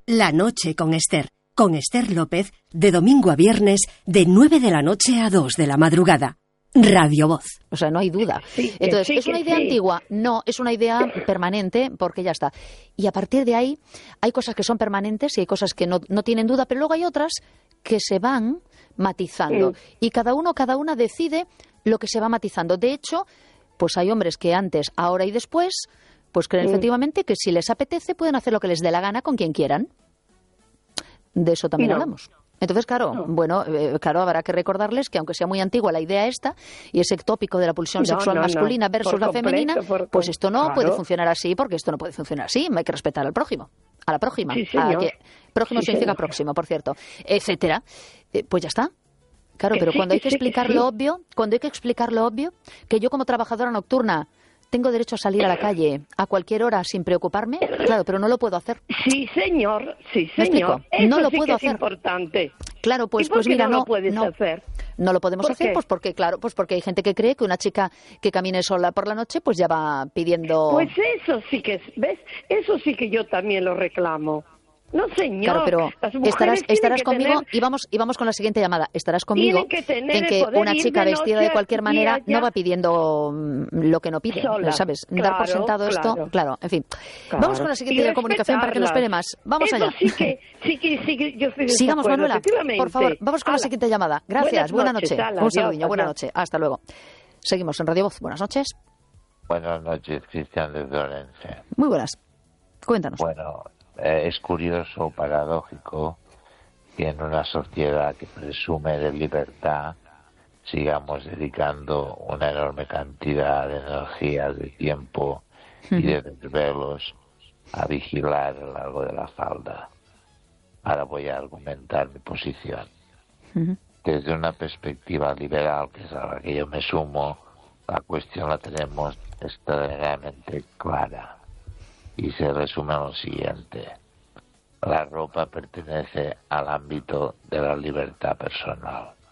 La noche con Esther López, de domingo a viernes, de 9 de la noche a 2 de la madrugada. Radio Voz. O sea, no hay duda. Entonces, ¿es una idea antigua? No, es una idea permanente porque ya está. Y a partir de ahí hay cosas que son permanentes y hay cosas que no tienen duda, pero luego hay otras que se van matizando. Y cada una decide lo que se va matizando. De hecho, pues hay hombres que antes, ahora y después, pues creen efectivamente que si les apetece pueden hacer lo que les dé la gana con quien quieran. De eso también hablamos. Entonces, claro, habrá que recordarles que aunque sea muy antigua la idea esta y ese tópico de la pulsión sexual masculina versus la femenina, pues esto no puede funcionar así, porque esto no puede funcionar así. Hay que respetar al prójimo, a la prójima. Sí, prójimo significa próximo, por cierto, etcétera. Pues ya está. Claro, pero cuando hay que explicar lo obvio, que yo como trabajadora nocturna tengo derecho a salir a la calle a cualquier hora sin preocuparme, claro, pero no lo puedo hacer. Sí, señor. ¿Me explico? Eso no lo sí puedo que hacer. Es importante. Claro, pues mira, no lo puedes hacer. No lo podemos hacer, pues porque hay gente que cree que una chica que camine sola por la noche, pues ya va pidiendo. Pues eso sí que ¿ves? Eso sí que yo también lo reclamo. No, señor. Claro, pero estarás conmigo y vamos con la siguiente llamada. Estarás conmigo en que una chica vestida de cualquier manera no va pidiendo lo que no pide, sola. ¿Sabes? Dar por sentado esto, claro, en fin. Vamos con la siguiente comunicación para que no espere más. Vamos allá. Sí que yo estoy de Sigamos, acuerdo, Manuela, por favor, vamos con la siguiente llamada. Gracias, buena noche. Un saludiño, buena noche. Hasta luego. Seguimos en Radio Voz. Buenas noches. Buenas noches, Cristian de Florencia. Muy buenas. Cuéntanos. Bueno, es curioso, paradójico, que en una sociedad que presume de libertad sigamos dedicando una enorme cantidad de energía, de tiempo y de desvelos a vigilar a lo largo de la falda. Ahora voy a argumentar mi posición. Desde una perspectiva liberal, que es a la que yo me sumo, la cuestión la tenemos extraordinariamente clara. Y se resume en lo siguiente: la ropa pertenece al ámbito de la libertad personal.